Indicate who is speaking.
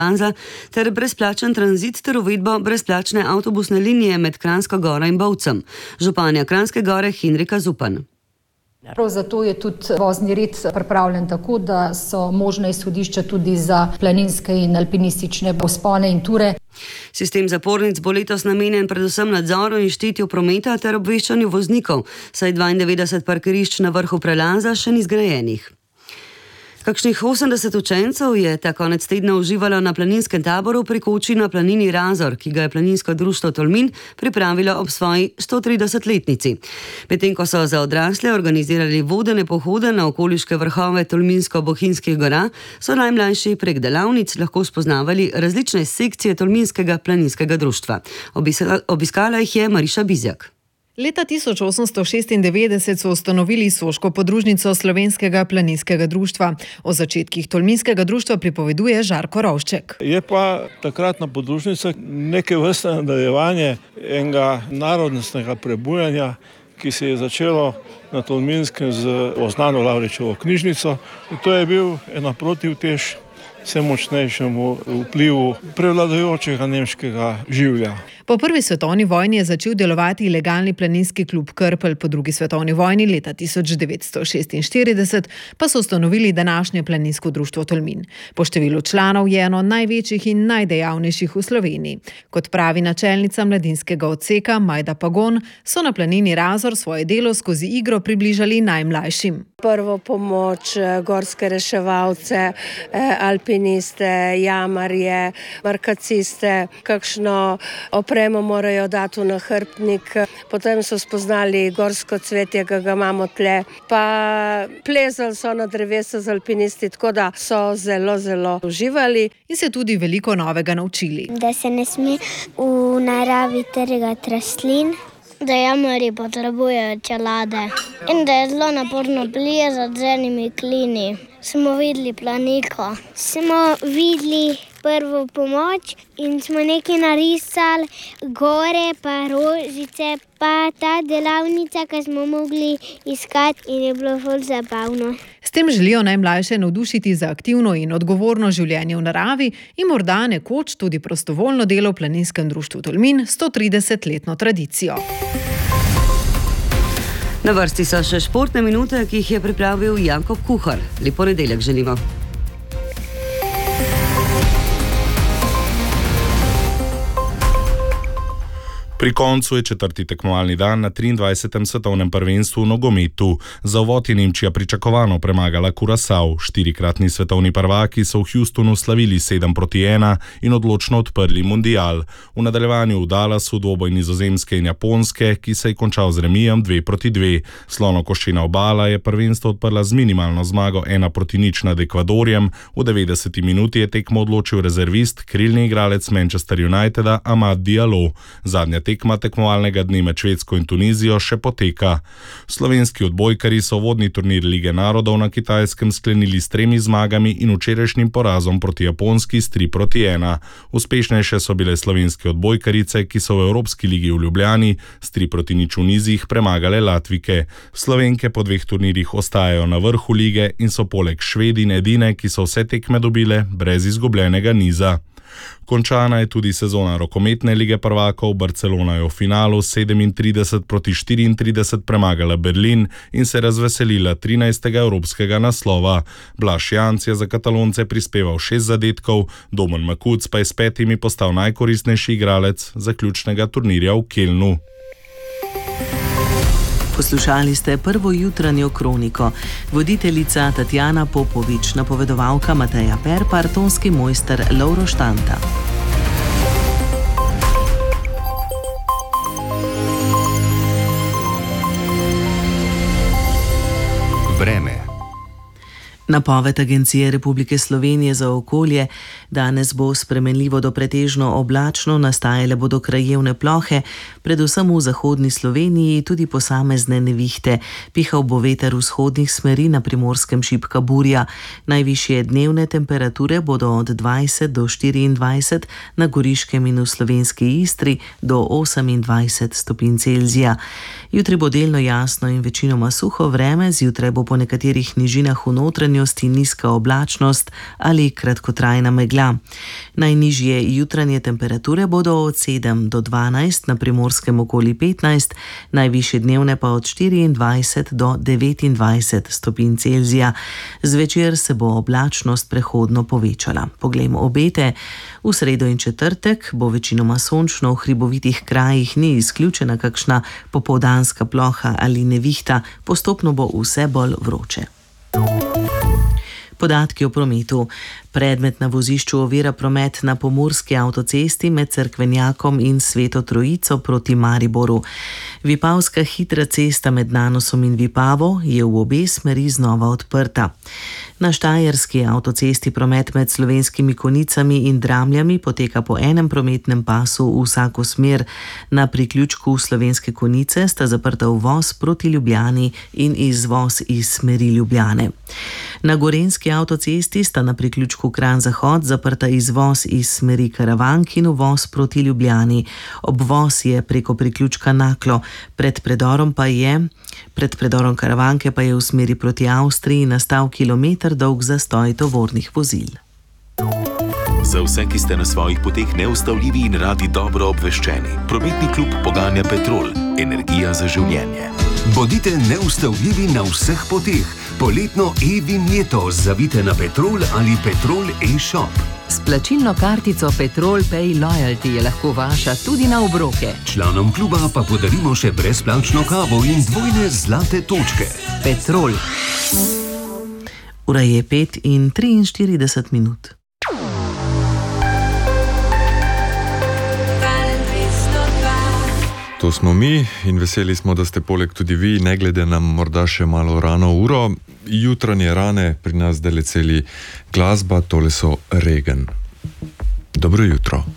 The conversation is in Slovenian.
Speaker 1: ter brezplačen tranzit ter uvedbo brezplačne avtobusne linije med Kranjsko Goro in Bovcem. Županja Kranjske Gore Henrika Zupan.
Speaker 2: Prav zato je tudi vozni red pripravljen tako, da so možne izhodišča tudi za planinske in alpinistične vzpone in ture.
Speaker 1: Sistem zapornic bo letos namenjen predvsem nadzoru in ščitju prometa ter obveščanju voznikov, saj 92 parkirišč na vrhu prelaza še ni zgrajenih. Kakšnih 80 učencev je ta konec tedna uživalo na planinskem taboru pri koči na planini Razor, ki ga je planinsko društvo Tolmin pripravilo ob svoji 130-letnici. Medtem ko so za odrasle organizirali vodene pohode na okoliške vrhove Tolminsko-Bohinjskih gora, so najmlajši prek delavnic lahko spoznavali različne sekcije Tolminskega planinskega društva. Obiskala jih je Mariša Bizjak.
Speaker 3: Leta 1896 so ustanovili Soško podružnico Slovenskega planinskega društva. O začetkih Tolminskega društva pripoveduje Žarko Rovšček.
Speaker 4: Je pa takratna podružnica neke vrste nadaljevanje enega narodnostnega prebujanja, ki se je začelo na Tolminskem z oznano Lavričevo knjižnico. In to je bil ena protivtež vse močnejšemu vplivu prevladujočega nemškega življa.
Speaker 3: Po prvi svetovni vojni je začel delovati ilegalni planinski klub Krpelj, po drugi svetovni vojni leta 1946 pa so ustanovili današnje planinsko društvo Tolmin. Po številu članov je eno največjih in najdejavnejših v Sloveniji. Kot pravi načelnica mladinskega odseka Majda Pagon, so na planini Razor svoje delo skozi igro približali najmlajšim.
Speaker 5: Prvo pomoč, gorske reševalce, alpiniste, jamarje, markaciste, kakšno opremo morajo dati v nahrbtnik. Potem so spoznali gorsko cvetje, ki ga imamo tle, pa plezali so na drevesa z alpinisti, tako da so zelo, zelo uživali.
Speaker 3: In se tudi veliko novega naučili.
Speaker 6: Da se ne sme v naravi trgati rastlin, da jamarji potrebujejo čelade in da je zelo naporno plezati z enimi klini. Smo videli planiko, smo videli prvo pomoč in smo nekaj narisali, gore pa rožice, pa ta delavnica, ki smo mogli iskati in je bilo ful zabavno.
Speaker 3: S tem želijo najmlajše navdušiti za aktivno in odgovorno življenje v naravi in morda nekoč tudi prostovoljno delo v planinskem društvu Tolmin 130-letno tradicijo.
Speaker 1: Na vrsti so še športne minute, ki jih je pripravil Jakob Kuhar. Lep ponedeljek želimo.
Speaker 7: Pri koncu je četrti tekmovalni dan na 23. svetovnem prvenstvu v nogometu. Za uvod je Nemčija pričakovano premagala Curaçao. Štirikratni svetovni prvaki so v Houstonu slavili 7-1 in odločno odprli mundial. V nadaljevanju v Dallasu dvoboj Nizozemske in Japonske, ki se je končal z remijem 2-2. Slonokoščena obala je prvenstvo odprla z minimalno zmago 1-0 nad Ekvadorjem. V 90. minuti je tekmo odločil rezervist, krilni igralec Manchester Uniteda Amad Diallo. Zadnja tekma tekmovalnega dne med Švedsko in Tunizijo še poteka. Slovenski odbojkarji so vodni turnir Lige narodov na Kitajskem sklenili s 3 zmagami in včerajšnjim porazom proti Japonski s 3-1. Uspešnejše so bile slovenske odbojkarice, ki so v Evropski ligi v Ljubljani s 3-0 v nizih premagale Latvike. Slovenke po 2 turnirjih ostajajo na vrhu lige in so poleg Švedin edine, ki so vse tekme dobile brez izgubljenega niza. Končana je tudi sezona rokometne lige prvakov. Barcelona je v finalu 37-34 premagala Berlin in se razveselila 13. evropskega naslova. Blaž Janc je za Katalonce prispeval 6 zadetkov, Domen Makuc pa je s 5 postal najkoristnejši igralec zaključnega turnirja v Kelnu.
Speaker 8: Poslušali ste prvo jutranjo kroniko. Voditeljica Tatjana Popovič, napovedovalka Mateja Perpar, tonski mojster Lovro Štanta.
Speaker 9: Vreme.
Speaker 8: Napoved Agencije Republike Slovenije za okolje: danes bo spremenljivo do pretežno oblačno, nastajale bodo krajevne plohe, predvsem v zahodni Sloveniji tudi posamezne nevihte. Pihal bo veter vzhodnih smeri, na Primorskem šibka burja. Najvišje dnevne temperature bodo od 20 do 24, na Goriškem in v slovenski Istri do 28 stopinj Celzija. Jutri bo delno jasno in večinoma suho vreme, zjutraj bo po nekaterih nižinah v notranjosti oblačnosti, nizka oblačnost ali kratkotrajna megla. Najnižje jutranje temperature bodo od 7 do 12, na Primorskem okoli 15, najvišje dnevne pa od 24 do 29 stopinj Celzija. Zvečer se bo oblačnost prehodno povečala. Poglejmo obete. V sredo in četrtek bo večinoma sončno, v hribovitih krajih ni izključena kakšna popoldanska ploha ali nevihta, postopno bo vse bolj vroče. Podatki o prometu. Predmet na vozišču ovira promet na pomurski avtocesti med Cerkvenjakom in Sveto Trojico proti Mariboru. Vipavska hitra cesta med Nanosom in Vipavo je v obe smeri znova odprta. Na štajerski avtocesti promet med Slovenskimi Konicami in Dramljami poteka po enem prometnem pasu v vsako smer. Na priključku Slovenske Konice sta zaprta uvoz proti Ljubljani in izvoz iz smeri Ljubljane. Na gorenjski avtocesti sta na priključku Kranj-Zahod zaprta izvoz iz smeri Karavank in uvoz proti Ljubljani. Obvoz je preko priključka Naklo. Pred predorom Karavanke pa je v smeri proti Avstriji nastal kilometer dolg zastoj tovornih vozil.
Speaker 9: Za vse, ki ste na svojih poteh neustavljivi in radi dobro obveščeni, prometni klub poganja Petrol, energija za življenje.
Speaker 10: Bodite neustavljivi na vseh poteh. Poletno e-vinjeto zavite na Petrol ali Petrol e-shop.
Speaker 11: S plačilno kartico Petrol Pay Loyalty je lahko vaša tudi na obroke.
Speaker 10: Članom kluba pa podarimo še brezplačno kavo in dvojne zlate točke.
Speaker 11: Petrol.
Speaker 8: Ura je 5:43.
Speaker 12: To smo mi in veseli smo, da ste poleg tudi vi, ne glede na morda še malo rano uro. Jutranje rane pri nas dele celi glasba, tole so Regen. Dobro jutro.